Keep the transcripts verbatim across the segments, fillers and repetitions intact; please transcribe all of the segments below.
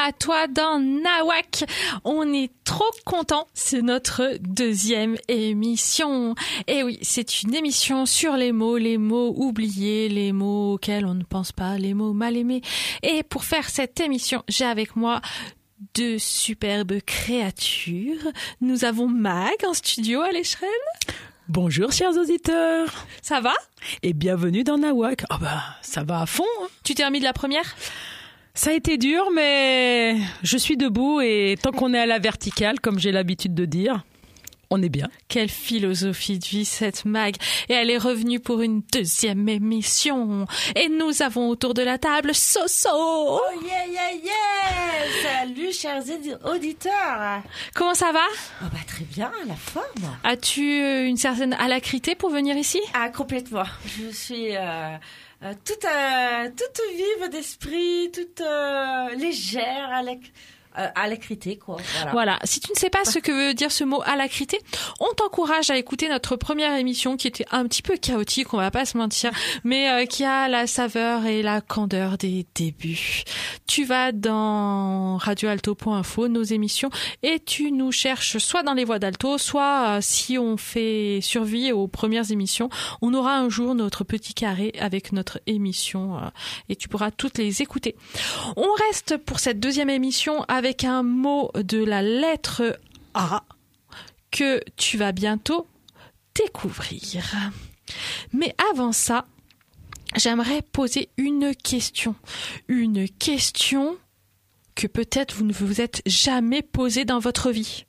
à toi dans Nawak. On est trop contents, c'est notre deuxième émission. Et oui, c'est une émission sur les mots, les mots oubliés, les mots auxquels on ne pense pas, les mots mal aimés. Et pour faire cette émission, j'ai avec moi deux superbes créatures. Nous avons Mag en studio à l'échelle. Bonjour chers auditeurs. Ça va ? Et bienvenue dans Nawak. Oh bah, ça va à fond. Hein. Tu t'es remis de la première ? Ça a été dur, mais je suis debout et tant qu'on est à la verticale, comme j'ai l'habitude de dire, on est bien. Quelle philosophie de vie cette Mag. Et elle est revenue pour une deuxième émission. Et nous avons autour de la table Soso. Oh yeah yeah yeah. Salut chers auditeurs. Comment ça va ? Oh bah très bien, la forme. As-tu une certaine alacrité pour venir ici ? Ah complètement. Je suis euh, euh, toute, euh, toute vive d'esprit, toute euh, légère, alac... Euh, alacrité quoi. Voilà. Voilà. Si tu ne sais pas ce que veut dire ce mot alacrité, on t'encourage à écouter notre première émission qui était un petit peu chaotique, on va pas se mentir, mais euh, qui a la saveur et la candeur des débuts. Tu vas dans radio alto point info, nos émissions, et tu nous cherches soit dans les voix d'Alto, soit euh, si on fait survie aux premières émissions, on aura un jour notre petit carré avec notre émission euh, et tu pourras toutes les écouter. On reste pour cette deuxième émission avec avec un mot de la lettre A que tu vas bientôt découvrir. Mais avant ça, j'aimerais poser une question. Une question que peut-être vous ne vous êtes jamais posée dans votre vie.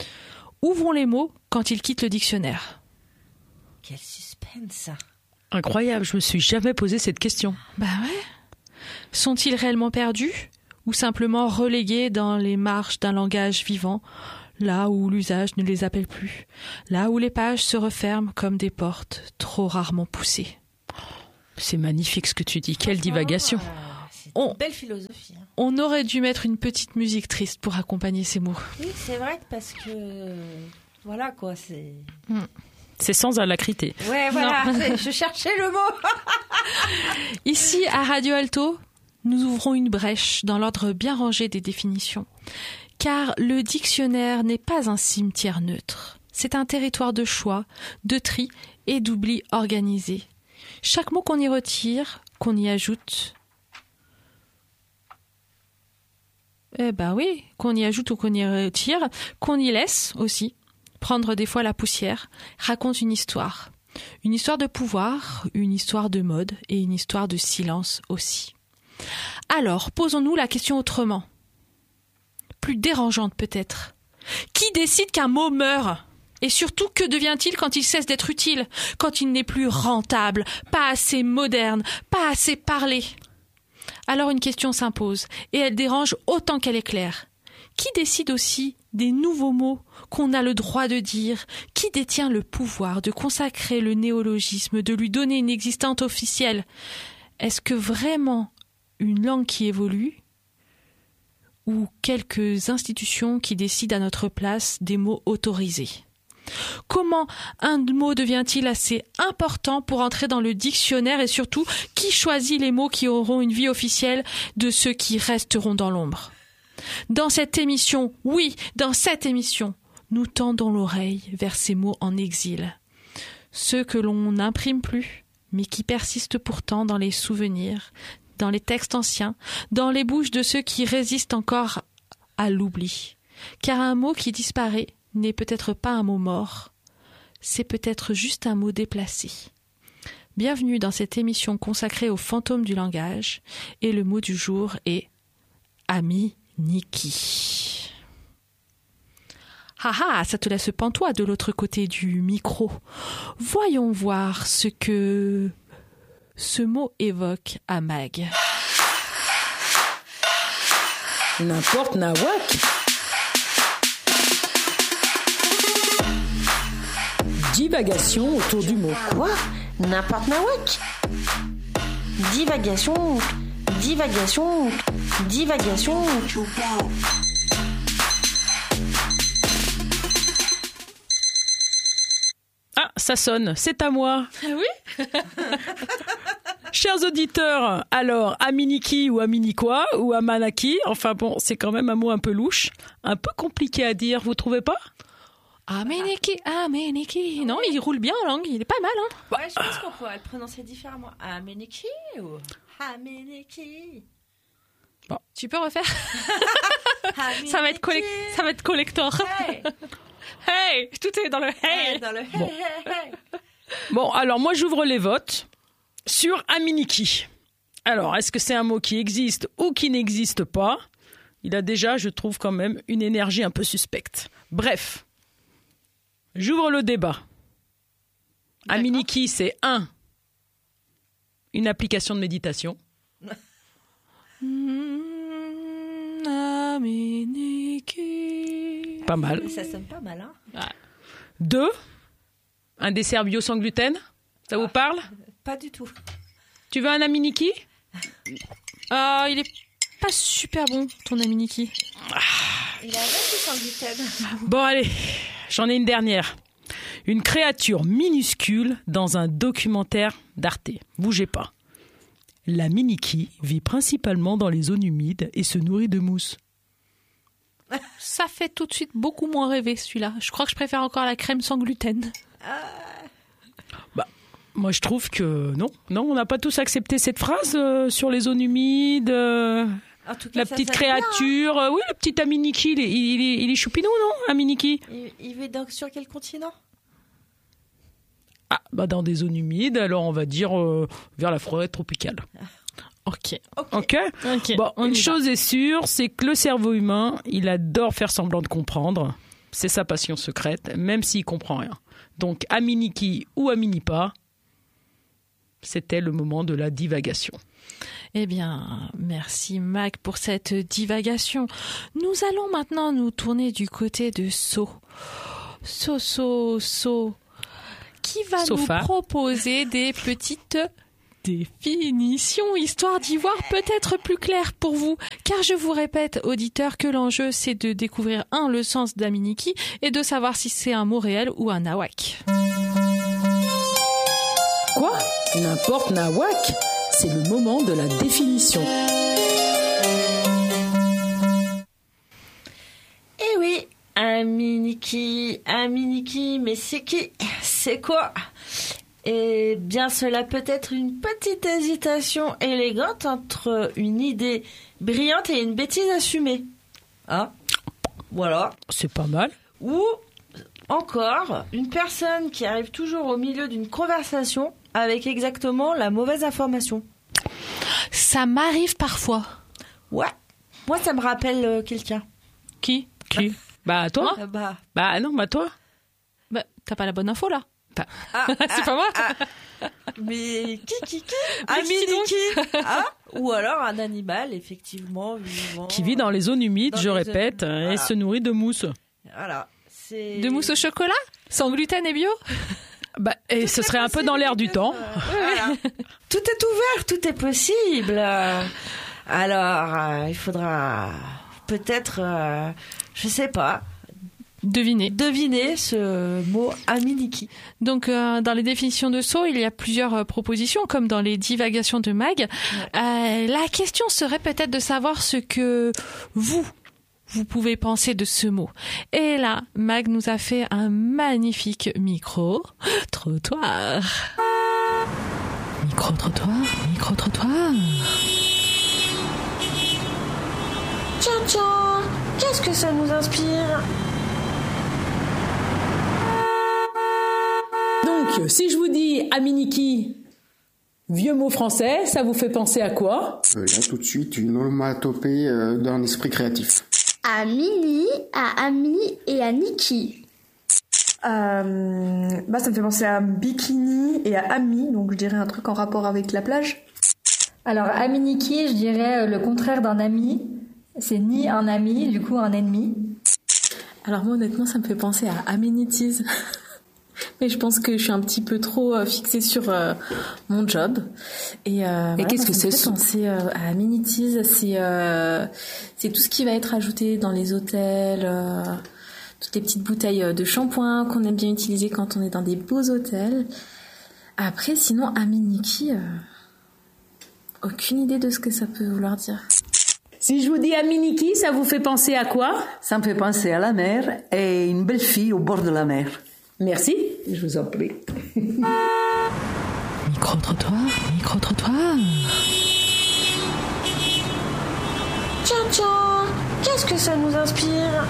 Où vont les mots quand ils quittent le dictionnaire ? Quel suspense. Incroyable, je me suis jamais posé cette question. Bah ouais. Sont-ils réellement perdus ? Ou simplement relégués dans les marges d'un langage vivant, là où l'usage ne les appelle plus, là où les pages se referment comme des portes trop rarement poussées. C'est magnifique ce que tu dis, quelle divagation. Euh, c'est on, une belle philosophie. Hein. On aurait dû mettre une petite musique triste pour accompagner ces mots. Oui, c'est vrai parce que... Voilà quoi, c'est... Mm. C'est sans alacrité. Ouais, voilà, je cherchais le mot. Ici, à Radio Alto, nous ouvrons une brèche dans l'ordre bien rangé des définitions, car le dictionnaire n'est pas un cimetière neutre. C'est un territoire de choix, de tri et d'oubli organisé. Chaque mot qu'on y retire, qu'on y ajoute, eh ben oui, qu'on y ajoute ou qu'on y retire, qu'on y laisse aussi, prendre des fois la poussière, raconte une histoire. Une histoire de pouvoir, une histoire de mode et une histoire de silence aussi. Alors, posons-nous la question autrement. Plus dérangeante peut-être. Qui décide qu'un mot meurt ? Et surtout, que devient-il quand il cesse d'être utile ? Quand il n'est plus rentable, pas assez moderne, pas assez parlé ? Alors une question s'impose, et elle dérange autant qu'elle est claire. Qui décide aussi des nouveaux mots qu'on a le droit de dire ? Qui détient le pouvoir de consacrer le néologisme, de lui donner une existence officielle ? Est-ce que vraiment une langue qui évolue ou quelques institutions qui décident à notre place des mots autorisés ? Comment un mot devient-il assez important pour entrer dans le dictionnaire et surtout, qui choisit les mots qui auront une vie officielle de ceux qui resteront dans l'ombre ? Dans cette émission, oui, dans cette émission, nous tendons l'oreille vers ces mots en exil. Ceux que l'on n'imprime plus, mais qui persistent pourtant dans les souvenirs, dans les textes anciens, dans les bouches de ceux qui résistent encore à l'oubli. Car un mot qui disparaît n'est peut-être pas un mot mort, c'est peut-être juste un mot déplacé. Bienvenue dans cette émission consacrée aux fantômes du langage, et le mot du jour est ami Niki. Ah ah, ça te laisse pantois de l'autre côté du micro. Voyons voir ce que ce mot évoque à Mag. N'importe Nawak. Divagation autour du mot. Quoi ? N'importe Nawak ? Divagation, divagation, divagation. Ah, ça sonne, c'est à moi. Oui. Chers auditeurs, alors, Aminiki ou Aminikwa ou Amanaki, enfin bon, c'est quand même un mot un peu louche, un peu compliqué à dire, vous trouvez pas? Aminiki, Aminiki. Non, il roule bien en langue, il est pas mal. Hein. Ouais, je pense qu'on pourrait le prononcer différemment. Aminiki ou Aminiki. Bon. Tu peux refaire? ça va être collect... ça va être collector. Hey. Hey, tout est dans le hey. hey dans le hey, bon. hey, hey. Bon, alors moi j'ouvre les votes sur Aminiki. Alors, est-ce que c'est un mot qui existe ou qui n'existe pas? Il a déjà, je trouve quand même, une énergie un peu suspecte. Bref, j'ouvre le débat. D'accord. Aminiki, c'est un, une application de méditation. Mmh, Aminiki. Pas mal. Ça sonne pas mal, hein? Ouais. Deux, un dessert bio sans gluten. Ça vous parle? Pas du tout. Tu veux un Aminiki? Ah, il est pas super bon, ton Aminiki. Il a avec ou sans gluten? Bon, allez, j'en ai une dernière. Une créature minuscule dans un documentaire d'Arte. Bougez pas. La Miniki vit principalement dans les zones humides et se nourrit de mousse. Ça fait tout de suite beaucoup moins rêver, celui-là. Je crois que je préfère encore la crème sans gluten. Bah, moi, je trouve que non. Non, on n'a pas tous accepté cette phrase euh, sur les zones humides. Euh, En tout cas, la ça petite sonne bien, hein. créature. Euh, oui, le petit Aminiki, il est, il est, il est choupinou, non, Aminiki? Il, il vit donc sur quel continent? Ah, bah dans des zones humides, alors on va dire euh, vers la forêt tropicale. Ok. Ok. Ok. Bon, on une y va. chose est sûre, c'est que le cerveau humain, il adore faire semblant de comprendre. C'est sa passion secrète, même s'il comprend rien. Donc, Aminiki ou Aminipa, c'était le moment de la divagation. Eh bien, merci Mac pour cette divagation. Nous allons maintenant nous tourner du côté de So. So, So, So, qui va Sofa. nous proposer des petites définitions, histoire d'y voir peut-être plus clair pour vous. Car je vous répète, auditeurs, que l'enjeu, c'est de découvrir, un, le sens d'Aminiki, et de savoir si c'est un mot réel ou un nawak. Quoi? N'importe nawak? C'est le moment de la définition. Eh oui, Aminiki, Aminiki, mais c'est qui? C'est quoi? Eh bien, cela peut être une petite hésitation élégante entre une idée brillante et une bêtise assumée. Hein? Voilà. C'est pas mal. Ou encore, une personne qui arrive toujours au milieu d'une conversation avec exactement la mauvaise information. Ça m'arrive parfois. Ouais. Moi, ça me rappelle euh, quelqu'un. Qui? Qui? Bah, toi? Ah bah. Bah, non, bah, toi? Bah, t'as pas la bonne info, là. Ah, C'est pas moi. ah. Mais qui, qui, qui? Mais qui donc? Aminiki. Ah, ou alors un animal, effectivement, vivant. Qui vit dans les zones humides, Dans je les répète, zones- et voilà. se nourrit de mousse. Voilà. C'est... De mousse au chocolat? Sans gluten et bio? Bah, et ce serait un peu dans l'air du temps. Euh, voilà. Tout est ouvert, tout est possible. Euh, Alors, euh, il faudra peut-être, euh, je sais pas, Devinez. deviner ce mot Aminiki. Donc, euh, dans les définitions de So, il y a plusieurs euh, propositions, comme dans les divagations de Mag. Euh, la question serait peut-être de savoir ce que vous, vous pouvez penser de ce mot. Et là, Mag nous a fait un magnifique micro-trottoir. Micro-trottoir, micro-trottoir. Tiens, tiens, qu'est-ce que ça nous inspire? Donc, si je vous dis Aminiki, vieux mot français, ça vous fait penser à quoi? Euh, là, tout de suite, une onomatopée euh, d'un esprit créatif. À Mini, à Ami et à Niki. Euh, bah, ça me fait penser à bikini et à ami, donc je dirais un truc en rapport avec la plage. Alors, Aminiki, je dirais le contraire d'un ami. C'est ni un ami, du coup un ennemi. Alors moi honnêtement ça me fait penser à amenities. Mais je pense que je suis un petit peu trop euh, fixée sur euh, mon job. Et, euh, Et voilà, qu'est-ce moi, que ça me c'est, fait ce- penser euh, à amenities, c'est euh, c'est tout ce qui va être ajouté dans les hôtels, euh, toutes les petites bouteilles de shampoing qu'on aime bien utiliser quand on est dans des beaux hôtels. Après sinon Aminiki, euh, Aucune idée de ce que ça peut vouloir dire. Si je vous dis Aminiki, ça vous fait penser à quoi? Ça me fait penser à la mer et une belle fille au bord de la mer. Merci. Je vous en prie. Micro-trottoir, micro-trottoir. Tiens, tiens, qu'est-ce que ça nous inspire?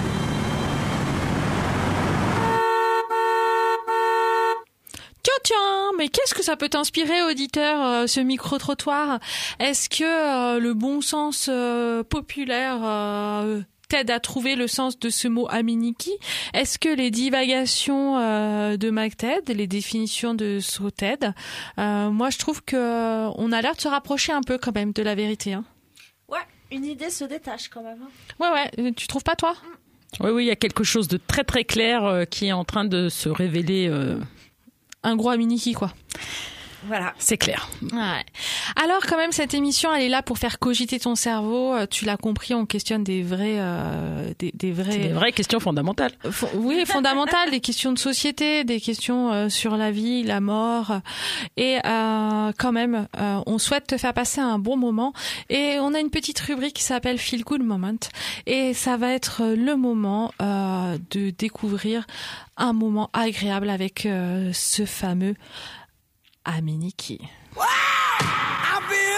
Tiens, tiens, mais qu'est-ce que ça peut t'inspirer, auditeur, euh, ce micro-trottoir? Est-ce que euh, le bon sens euh, populaire euh, t'aide à trouver le sens de ce mot Aminiki? Est-ce que les divagations euh, de Mac t'aident, les définitions de So t'aident? euh, Moi, je trouve que euh, on a l'air de se rapprocher un peu quand même de la vérité. Hein. Ouais, une idée se détache quand même. Hein. Ouais, ouais, tu trouves pas, toi? Oui, oui, il y a quelque chose de très très clair euh, qui est en train de se révéler... Euh... Un gros Aminiki, quoi. Voilà. C'est clair. Ouais. Alors quand même, cette émission, elle est là pour faire cogiter ton cerveau. Tu l'as compris, on questionne des vrais, euh, des, des vrais, C'est des vraies questions fondamentales. F- oui, fondamentales, des questions de société, des questions euh, sur la vie, la mort. Et euh, quand même, euh, on souhaite te faire passer un bon moment. Et on a une petite rubrique qui s'appelle Feel Good Moment. Et ça va être le moment euh, de découvrir un moment agréable avec euh, ce fameux Aminiki. Waouh!